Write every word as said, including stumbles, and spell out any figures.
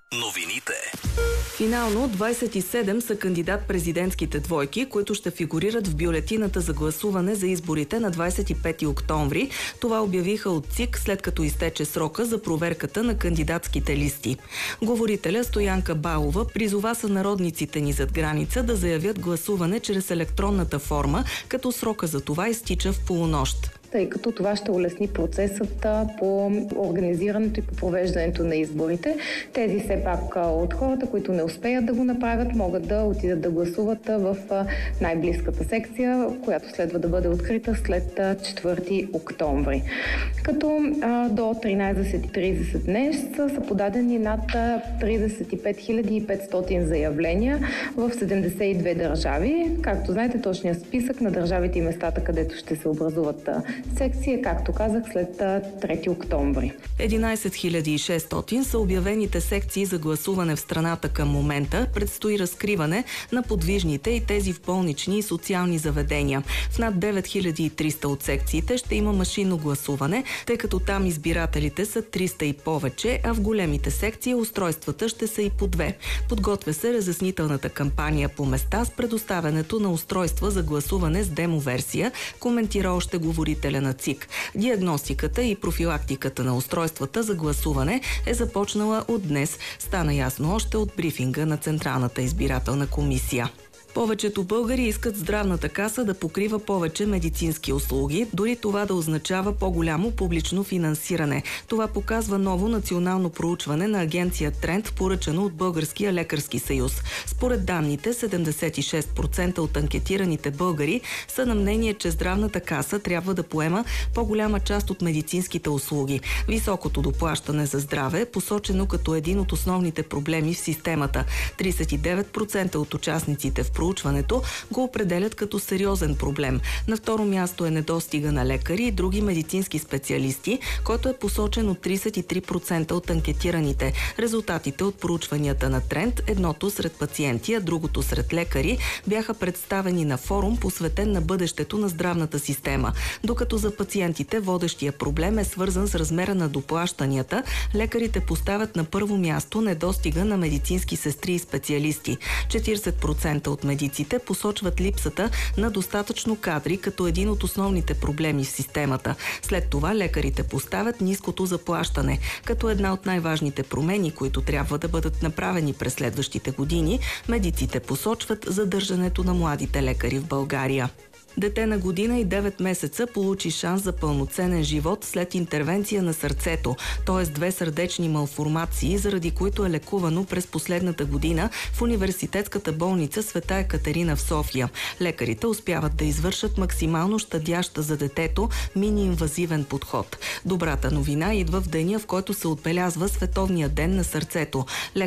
Новините. Финално двадесет и седем са кандидат-президентските двойки, които ще фигурират в бюлетината за гласуване за изборите на двадесет и пети октомври. Това обявиха от ЦИК, след като изтече срока за проверката на кандидатските листи. Говорителя Стоянка Балова призова сънародниците ни зад граница да заявят гласуване чрез електронната форма, като срока за това изтича в полунощ. Тъй като това ще улесни процесът по организирането и по провеждането на изборите. Тези все пак от хората, които не успеят да го направят, могат да отидат да гласуват в най-близката секция, която следва да бъде открита след четвърти октомври. Като до тринадесет и тридесет днес са подадени над тридесет и пет хиляди и петстотин заявления в седемдесет и две държави. Както знаете, точният списък на държавите и местата, където ще се образуват секция, както казах, след трети октомври. единадесет хиляди и шестстотин са обявените секции за гласуване в страната към момента. Предстои разкриване на подвижните и тези в болнични и социални заведения. В над девет хиляди и триста от секциите ще има машинно гласуване, тъй като там избирателите са триста и повече, а в големите секции устройствата ще са и по две. Подготвя се разяснителната кампания по места с предоставянето на устройства за гласуване с демоверсия, коментира още говорителя на ЦИК. Диагностиката и профилактиката на устройствата за гласуване е започнала от днес. Стана ясно още от брифинга на Централната избирателна комисия. Повечето българи искат здравната каса да покрива повече медицински услуги, дори това да означава по-голямо публично финансиране. Това показва ново национално проучване на агенция Тренд, поръчано от Българския лекарски съюз. Според данните, седемдесет и шест процента от анкетираните българи са на мнение, че здравната каса трябва да поема по-голяма част от медицинските услуги. Високото доплащане за здраве е посочено като един от основните проблеми в системата. тридесет и девет процента от участниците в проучването го определят като сериозен проблем. На второ място е недостига на лекари и други медицински специалисти, който е посочен от тридесет и три процента от анкетираните. Резултатите от проучванията на Тренд, едното сред пациенти, а другото сред лекари, бяха представени на форум, посветен на бъдещето на здравната система. Докато за пациентите водещия проблем е свързан с размера на доплащанията, лекарите поставят на първо място недостига на медицински сестри и специалисти. четиридесет процента от медиците посочват липсата на достатъчно кадри като един от основните проблеми в системата. След това лекарите поставят ниското заплащане. Като една от най-важните промени, които трябва да бъдат направени през следващите години, медиците посочват задържането на младите лекари в България. Дете на година и девет месеца получи шанс за пълноценен живот след интервенция на сърцето, т.е. две сърдечни малформации, заради които е лекувано през последната година в университетската болница Света Екатерина в София. Лекарите успяват да извършат максимално щадяща за детето мини-инвазивен подход. Добрата новина идва в деня, в който се отбелязва Световния ден на сърцето.